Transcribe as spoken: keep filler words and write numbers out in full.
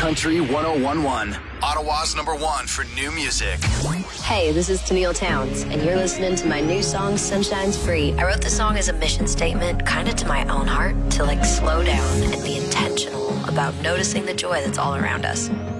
Country one oh one point one. Ottawa's number one for new music. Hey, this is Tennille Towns, and you're listening to my new song, Sunshine's Free. I wrote this song as a mission statement, kind of to my own heart, to like slow down and be intentional about noticing the joy that's all around us.